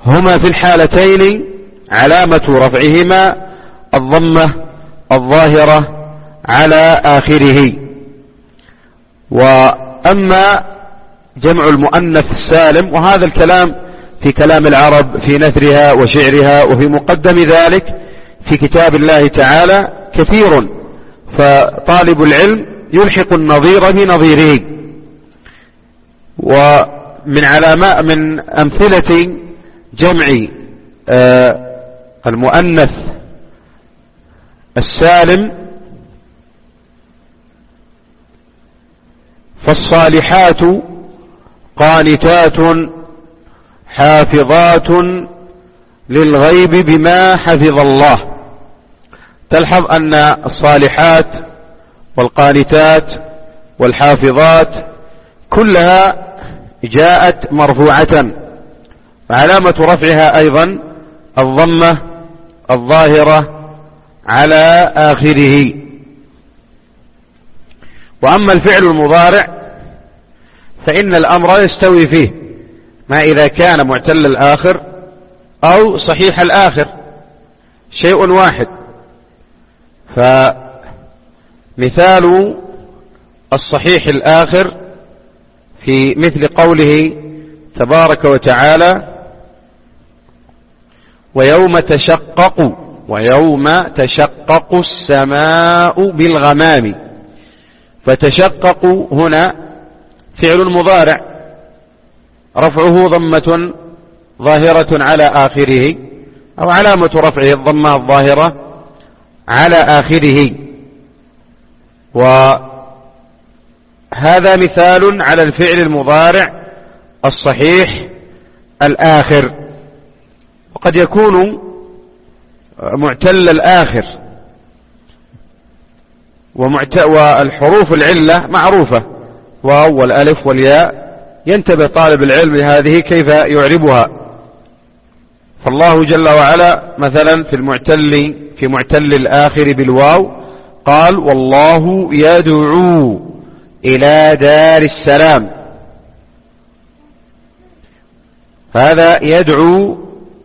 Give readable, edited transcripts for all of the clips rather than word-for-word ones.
هما في الحالتين علامة رفعهما الضمة الظاهرة على آخره. وأما جمع المؤنث السالم، وهذا الكلام في كلام العرب في نثرها وشعرها وفي مقدم ذلك في كتاب الله تعالى كثير، فطالب العلم يلحق النظير بنظيره. من أمثلة جمع المؤنث السالم فالصالحات قانتات حافظات للغيب بما حفظ الله. تلحظ أن الصالحات والقانتات والحافظات كلها جاءت مرفوعة، وعلامة رفعها أيضا الضمة الظاهرة على آخره. وأما الفعل المضارع فإن الأمر يستوي فيه ما إذا كان معتل الآخر أو صحيح الآخر، شيء واحد. فمثال الصحيح الآخر في مثل قوله تبارك وتعالى ويوم تشقق السماء بالغمام. فتشقق هنا فعل مضارع رفعه ضمة ظاهرة على آخره، أو علامة رفعه الضمة الظاهرة على آخره. وهذا مثال على الفعل المضارع الصحيح الآخر. وقد يكون معتل الآخر، والحروف العلة معروفة، واو والألف والياء، ينتبه طالب العلم لهذه كيف يعربها. فالله جل وعلا مثلا في معتل الآخر بالواو قال والله يدعو إلى دار السلام. هذا يدعو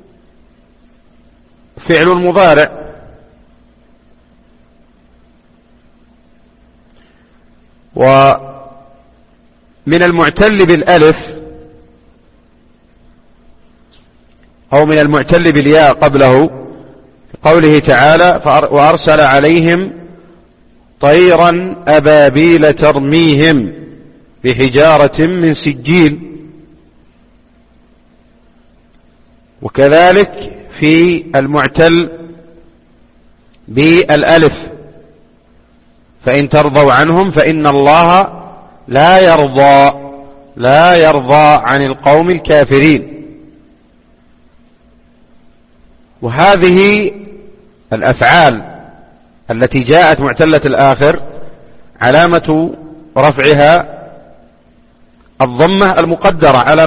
فعل مضارع، ومن المعتل بالألف أو من المعتل بالياء قبله قوله تعالى وأرسل عليهم طيرا أبابيل ترميهم بحجارة من سجيل. وكذلك في المعتل بالألف فإن ترضوا عنهم فإن الله لا يرضى عن القوم الكافرين. وهذه الأفعال التي جاءت معتلة الآخر علامة رفعها الضمة المقدرة على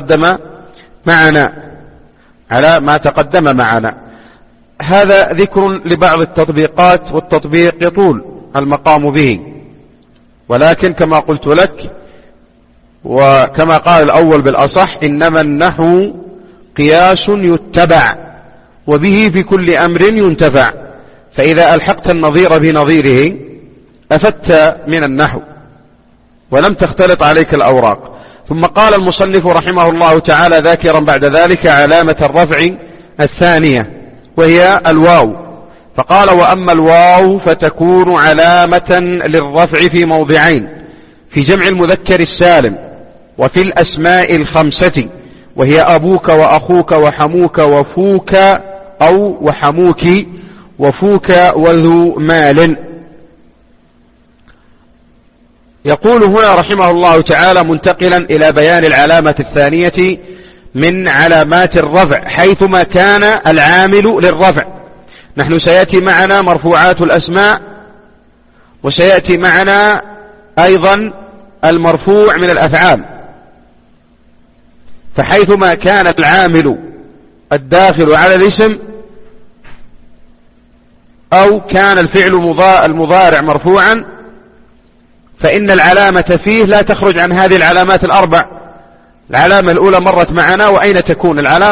ما تقدم معنا. هذا ذكر لبعض التطبيقات، والتطبيق يطول المقام به، ولكن كما قلت لك وكما قال الأول بالأصح إنما النحو قياس يتبع وبه في كل أمر ينتفع. فإذا ألحقت النظير بنظيره أفدت من النحو ولم تختلط عليك الأوراق. ثم قال المصنف رحمه الله تعالى ذاكرا بعد ذلك علامة الرفع الثانية وهي الواو، فقال وأما الواو فتكون علامة للرفع في موضعين: في جمع المذكر السالم وفي الأسماء الخمسة، وهي أبوك وأخوك وحموك وفوك أو وحموك وفوك وذو مال. يقول هنا رحمه الله تعالى منتقلا إلى بيان العلامة الثانية من علامات الرفع حيثما كان العامل للرفع. نحن سيأتي معنا مرفوعات الأسماء، وسيأتي معنا أيضا المرفوع من الأفعال. فحيثما كان العامل الداخل على الاسم أو كان الفعل المضارع مرفوعا فإن العلامة فيه لا تخرج عن هذه العلامات الأربع. العلامة الأولى مرت معنا، وأين تكون العلامة